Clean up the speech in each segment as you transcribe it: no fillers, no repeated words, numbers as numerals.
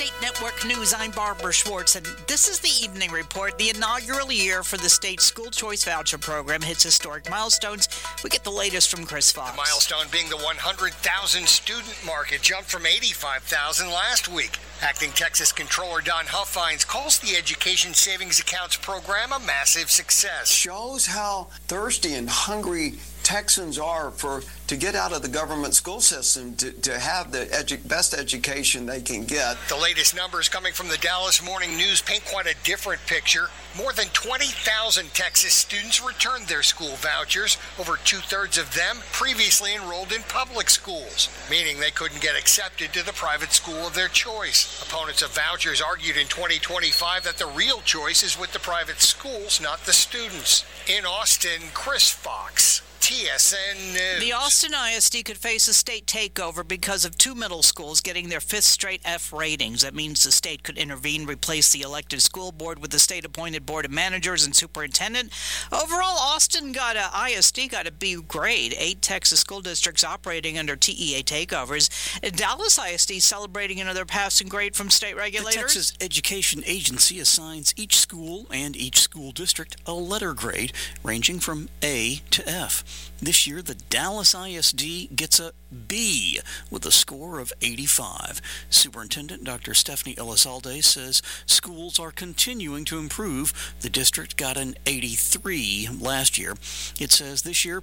State Network News, I'm Barbara Schwartz, and this is the Evening Report. The inaugural year for the state school choice voucher program hits historic milestones. We get the latest from Chris Fox. The milestone being the 100,000 student mark. It jumped from 85,000 last week. Acting Texas Controller Don Huffines calls the Education Savings Accounts program a massive success. Shows how thirsty and hungry Texans are to get out of the government school system, to have the best education they can get. The latest numbers coming from the Dallas Morning News paint quite a different picture. More than 20,000 Texas students returned their school vouchers. Over two-thirds of them previously enrolled in public schools, meaning they couldn't get accepted to the private school of their choice. Opponents of vouchers argued in 2025 that the real choice is with the private schools, not the students. In Austin, Chris Fox, TSN News. The Austin ISD could face a state takeover because of two middle schools getting their fifth straight F ratings. That means the state could intervene, replace the elected school board with the state-appointed board of managers and superintendent. Overall, Austin ISD got a B grade. 8 Texas school districts operating under TEA takeovers. Dallas ISD celebrating another passing grade from state regulators. The Texas Education Agency assigns each school and each school district a letter grade ranging from A to F. This year, the Dallas ISD gets a B with a score of 85. Superintendent Dr. Stephanie Elizalde says schools are continuing to improve. The district got an 83 last year. It says this year,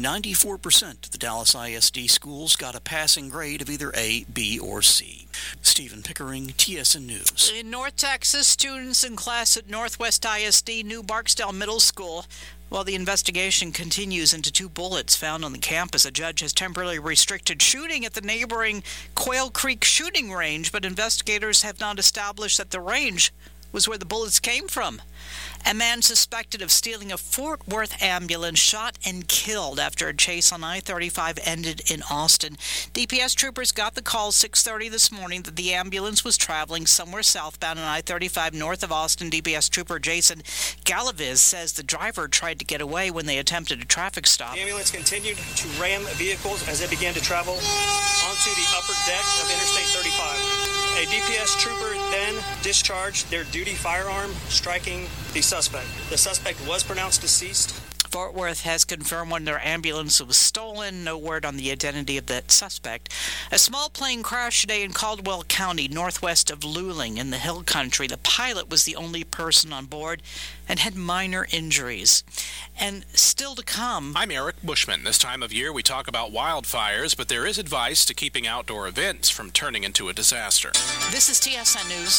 94% of the Dallas ISD schools got a passing grade of either A, B, or C. Stephen Pickering, TSN News. In North Texas, students in class at Northwest ISD New Barksdale Middle School. While the investigation continues into 2 bullets found on the campus, a judge has temporarily restricted shooting at the neighboring Quail Creek shooting range, but investigators have not established that the range was where the bullets came from. A man suspected of stealing a Fort Worth ambulance shot and killed after a chase on I-35 ended in Austin. DPS troopers got the call 6:30 this morning that the ambulance was traveling somewhere southbound on I-35 north of Austin. DPS trooper Jason Galaviz says the driver tried to get away when they attempted a traffic stop. The ambulance continued to ram vehicles as they began to travel onto the upper deck of Interstate 35. A DPS trooper then discharged their duty firearm, striking the suspect. The suspect was pronounced deceased. Fort Worth has confirmed when their ambulance was stolen. No word on the identity of that suspect. A small plane crashed today in Caldwell County, northwest of Luling in the Hill Country. The pilot was the only person on board and had minor injuries. And still to come... I'm Eric Bushman. This time of year we talk about wildfires, but there is advice to keeping outdoor events from turning into a disaster. This is TSN News.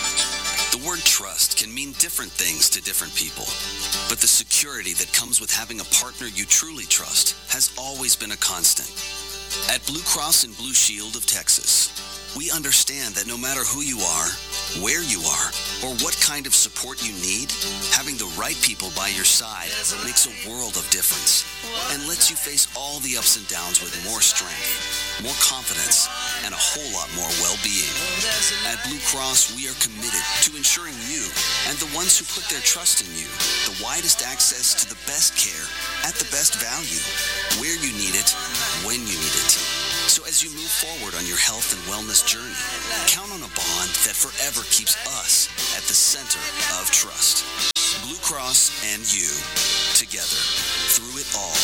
The word trust can mean different things to different people, but the security that comes with having a partner you truly trust has always been a constant. At Blue Cross and Blue Shield of Texas, we understand that no matter who you are, where you are, or what kind of support you need, having the right people by your side makes a world of difference and lets you face all the ups and downs with more strength, more confidence, and a whole lot more well-being. At Blue Cross, we are committed to ensuring you and the ones who put their trust in you the widest access to the best care at the best value, where you need it, when you need it. So as you move forward on your health and wellness journey, count on a bond that forever keeps us at the center of trust. Blue Cross and you, together, through it all.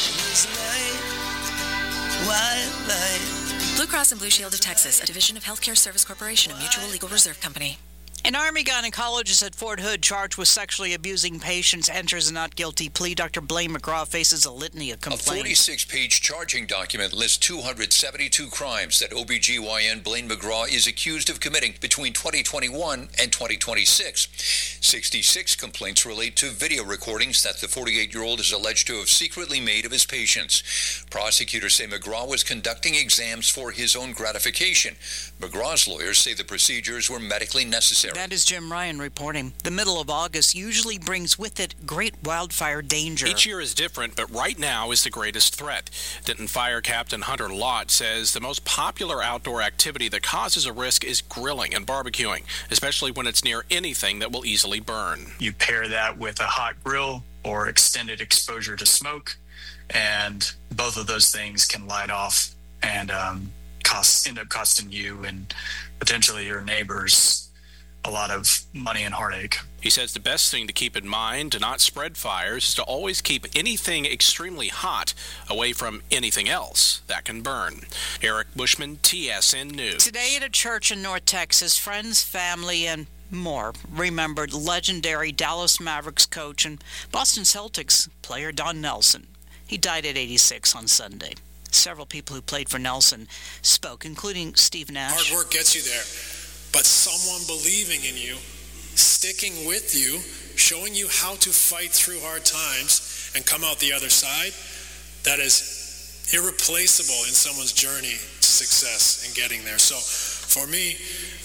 Blue Cross and Blue Shield of Texas, a division of Healthcare Service Corporation, a mutual legal reserve company. An Army gynecologist at Fort Hood charged with sexually abusing patients enters a not guilty plea. Dr. Blaine McGraw faces a litany of complaints. A 46-page charging document lists 272 crimes that OBGYN Blaine McGraw is accused of committing between 2021 and 2026. 66 complaints relate to video recordings that the 48-year-old is alleged to have secretly made of his patients. Prosecutors say McGraw was conducting exams for his own gratification. McGraw's lawyers say the procedures were medically necessary. That is Jim Ryan reporting. The middle of August usually brings with it great wildfire danger. Each year is different, but right now is the greatest threat. Denton Fire Captain Hunter Lott says the most popular outdoor activity that causes a risk is grilling and barbecuing, especially when it's near anything that will easily burn. You pair that with a hot grill or extended exposure to smoke, and both of those things can light off and end up costing you and potentially your neighbors a lot of money and heartache. He says the best thing to keep in mind to not spread fires is to always keep anything extremely hot away from anything else that can burn. Eric Bushman, TSN News. Today at a church in North Texas, friends, family, and more remembered legendary Dallas Mavericks coach and Boston Celtics player Don Nelson. He died at 86 on Sunday. Several people who played for Nelson spoke, including Steve Nash. Hard work gets you there, but someone believing in you, sticking with you, showing you how to fight through hard times and come out the other side, that is irreplaceable in someone's journey to success and getting there. So for me,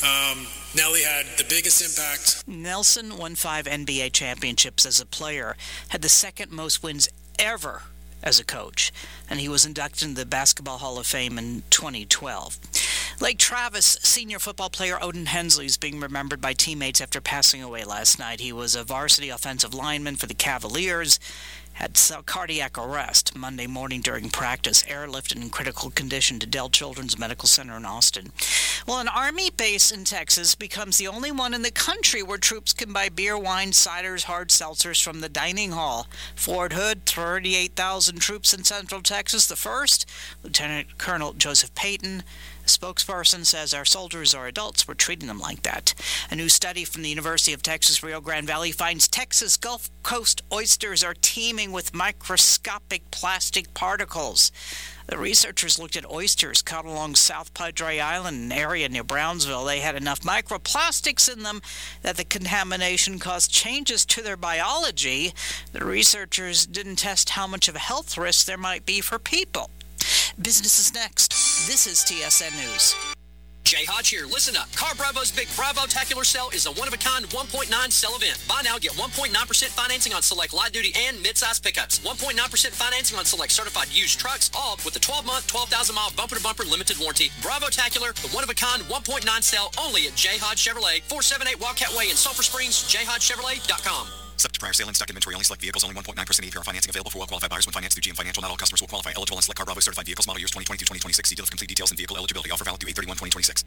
Nelly had the biggest impact. Nelson won 5 NBA championships as a player, had the second most wins ever as a coach, and he was inducted into the Basketball Hall of Fame in 2012. Lake Travis senior football player Odin Hensley is being remembered by teammates after passing away last night. He was a varsity offensive lineman for the Cavaliers, had cardiac arrest Monday morning during practice, airlifted in critical condition to Dell Children's Medical Center in Austin. Well, an Army base in Texas becomes the only one in the country where troops can buy beer, wine, ciders, hard seltzers from the dining hall. Fort Hood, 38,000 troops in Central Texas. The first, Lieutenant Colonel Joseph Payton, spokesperson, says our soldiers are adults. We're treating them like that. A new study from the University of Texas Rio Grande Valley finds Texas Gulf Coast oysters are teeming with microscopic plastic particles. The researchers looked at oysters caught along South Padre Island, an area near Brownsville. They had enough microplastics in them that the contamination caused changes to their biology. The researchers didn't test how much of a health risk there might be for people. Business is next. This is TSN News. Jay Hodge here. Listen up. Car Bravo's Big Bravo-tacular sale is a one-of-a-kind 1.9 sell event. Buy now, get 1.9% financing on select light-duty and mid-size pickups. 1.9% financing on select certified used trucks, all with a 12-month, 12,000-mile bumper-to-bumper limited warranty. Bravo-tacular, the one-of-a-kind 1.9 sale only at Jay Hodge Chevrolet, 478 Wildcat Way in Sulphur Springs, jayhodgechevrolet.com. Subject to prior sale and stock inventory. Only select vehicles. Only 1.9% APR financing available for well-qualified buyers when financed through GM Financial. Not all customers will qualify. Eligible on select Car Bravo certified vehicles. Model years 2022-2026. See dealer for complete details and vehicle eligibility. Offer valid through 8/31/2026.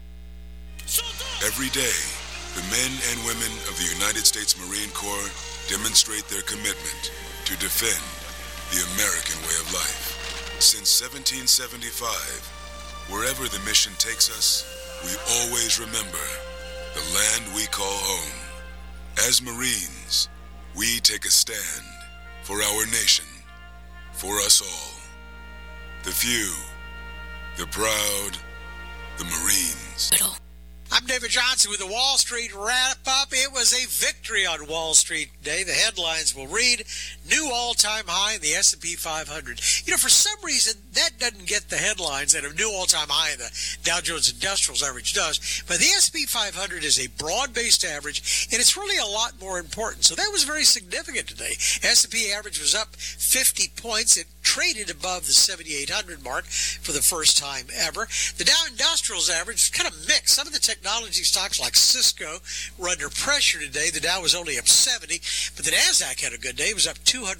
Every day, the men and women of the United States Marine Corps demonstrate their commitment to defend the American way of life. Since 1775, wherever the mission takes us, we always remember the land we call home. As Marines, we take a stand for our nation, for us all. The few, the proud, the Marines. I'm David Johnson with the Wall Street Wrap-Up. It was a victory on Wall Street today. The headlines will read, new all-time high in the S&P 500. You know, for some reason, that doesn't get the headlines that a new all-time high in the Dow Jones Industrials average does. But the S&P 500 is a broad-based average, and it's really a lot more important. So that was very significant today. S&P average was up 50 points. It traded above the 7,800 mark for the first time ever. The Dow Industrials average is kind of mixed. Some of the technology stocks like Cisco were under pressure today. The Dow was only up 70, but the NASDAQ had a good day. It was up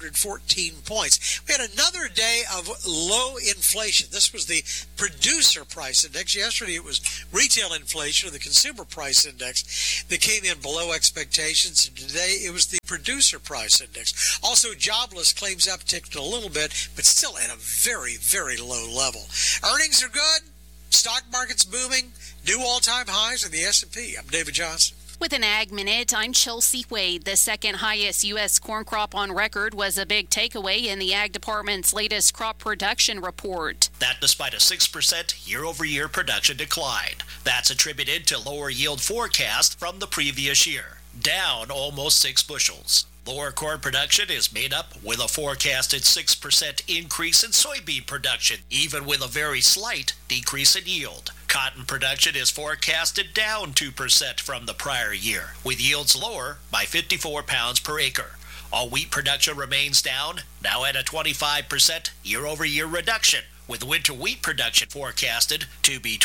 214 points. We had another day of low inflation. This was the producer price index. Yesterday it was retail inflation, or the consumer price index, that came in below expectations. And today it was the producer price index. Also, jobless claims upticked a little bit, but still at a very, very low level. Earnings are good. Stock market's booming. New all-time highs in the S&P. I'm David Johnson. With an Ag Minute, I'm Chelsea Wade. The second highest U.S. corn crop on record was a big takeaway in the Ag Department's latest crop production report. That despite a 6% year-over-year production decline. That's attributed to lower yield forecast from the previous year, down almost 6 bushels. Lower corn production is made up with a forecasted 6% increase in soybean production, even with a very slight decrease in yield. Cotton production is forecasted down 2% from the prior year, with yields lower by 54 pounds per acre. All wheat production remains down, now at a 25% year-over-year reduction, with winter wheat production forecasted to be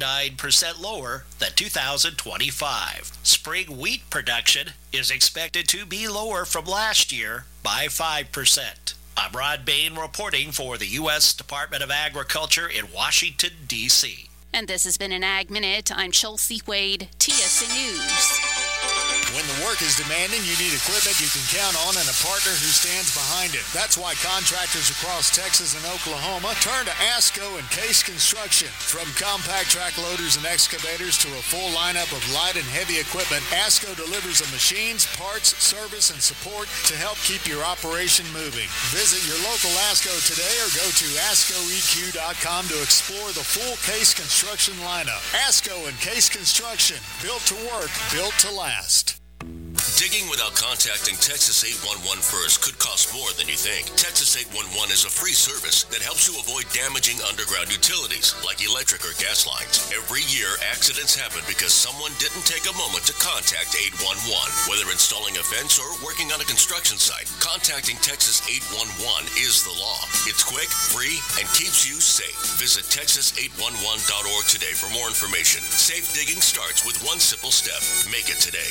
29% lower than 2025. Spring wheat production is expected to be lower from last year by 5%. I'm Rod Bain reporting for the U.S. Department of Agriculture in Washington, D.C. And this has been an Ag Minute. I'm Chelsea Wade, TSN News. When the work is demanding, you need equipment you can count on and a partner who stands behind it. That's why contractors across Texas and Oklahoma turn to ASCO and Case Construction. From compact track loaders and excavators to a full lineup of light and heavy equipment, ASCO delivers the machines, parts, service, and support to help keep your operation moving. Visit your local ASCO today or go to ASCOEQ.com to explore the full Case Construction lineup. ASCO and Case Construction, built to work, built to last. Digging without contacting Texas 811 first could cost more than you think. Texas 811 is a free service that helps you avoid damaging underground utilities like electric or gas lines. Every year, accidents happen because someone didn't take a moment to contact 811. Whether installing a fence or working on a construction site, contacting Texas 811 is the law. It's quick, free, and keeps you safe. Visit texas811.org today for more information. Safe digging starts with one simple step. Make it today.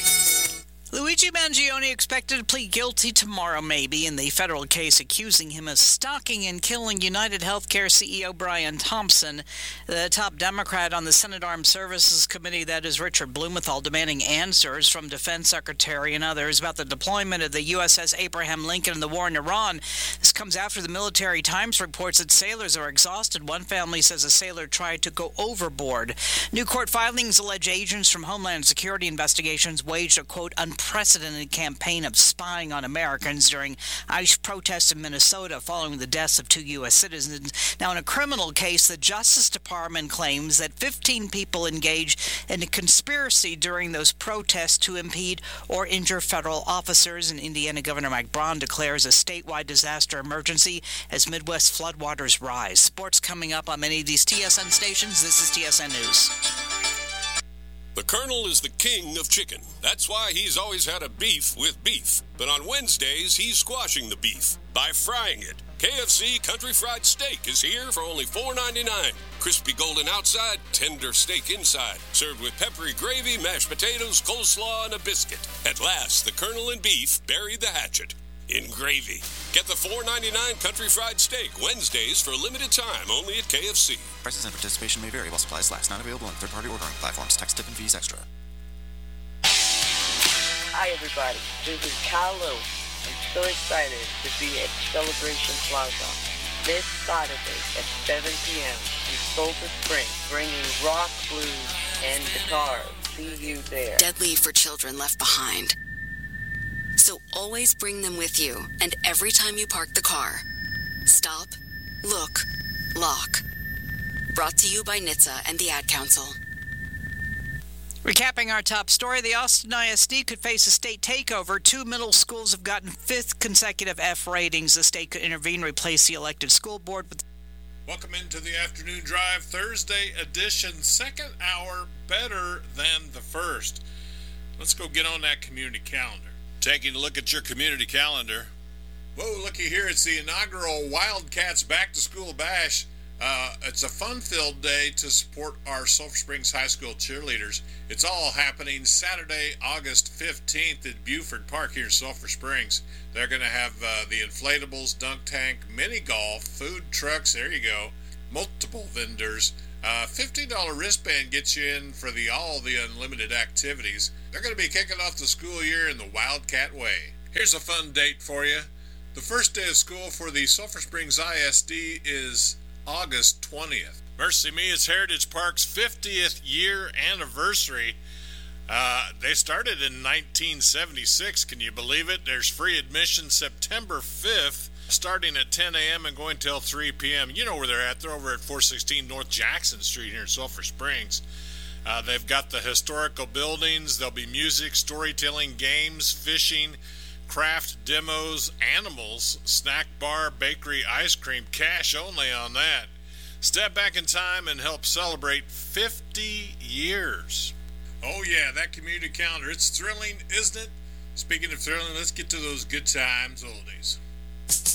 Luigi Mangione expected to plead guilty tomorrow, maybe, in the federal case accusing him of stalking and killing United Healthcare CEO Brian Thompson. The top Democrat on the Senate Armed Services Committee, that is Richard Blumenthal, demanding answers from Defense Secretary and others about the deployment of the USS Abraham Lincoln in the war in Iran. This comes after the Military Times reports that sailors are exhausted. One family says a sailor tried to go overboard. New court filings allege agents from Homeland Security investigations waged a, quote, unprecedented campaign of spying on Americans during ICE protests in Minnesota following the deaths of 2 U.S. citizens. Now, in a criminal case, the Justice Department claims that 15 people engaged in a conspiracy during those protests to impede or injure federal officers. And Indiana Governor Mike Braun declares a statewide disaster emergency as Midwest floodwaters rise. Sports coming up on many of these TSN stations. This is TSN News. The Colonel is the king of chicken. That's why he's always had a beef with beef. But on Wednesdays, he's squashing the beef by frying it. KFC Country Fried Steak is here for only $4.99. Crispy golden outside, tender steak inside. Served with peppery gravy, mashed potatoes, coleslaw, and a biscuit. At last, the Colonel and beef buried the hatchet in gravy. Get the $4.99 Country Fried Steak Wednesdays for a limited time only at KFC. Prices and participation may vary while supplies last. Not available on third-party ordering platforms. Tax, tip, and fees extra. Hi, everybody. This is Kyle Lewis. I'm so excited to be at Celebration Plaza this Saturday at 7 p.m. in Sulphur Springs, bringing rock, blues, and guitars. See you there. Deadly for children left behind. So always bring them with you, and every time you park the car, stop, look, lock. Brought to you by NHTSA and the Ad Council. Recapping our top story, the Austin ISD could face a state takeover. 2 middle schools have gotten 5th consecutive F ratings. The state could intervene, replace the elected school board with... Welcome into the Afternoon Drive, Thursday edition, second hour better than the first. Let's go get on that community calendar. Taking a look at your community calendar. Whoa, looky here. It's the inaugural Wildcats Back to School Bash. It's a fun-filled day to support our Sulphur Springs High School cheerleaders. It's all happening Saturday, August 15th at Buford Park here in Sulphur Springs. They're going to have the inflatables, dunk tank, mini golf, food trucks, there you go, multiple vendors. $50 wristband gets you in for all the unlimited activities. They're going to be kicking off the school year in the Wildcat way. Here's a fun date for you. The first day of school for the Sulphur Springs ISD is August 20th. Mercy Me, it's Heritage Park's 50th year anniversary. They started in 1976. Can you believe it? There's free admission September 5th. Starting at 10 a.m. and going till 3 p.m. You know where they're at. They're over at 416 North Jackson Street here in Sulphur Springs. They've got the historical buildings. There'll be music, storytelling, games, fishing, craft demos, animals, snack bar, bakery, ice cream, cash only on that. Step back in time and help celebrate 50 years. Oh yeah, that community calendar. It's thrilling, isn't it? Speaking of thrilling, let's get to those good times oldies.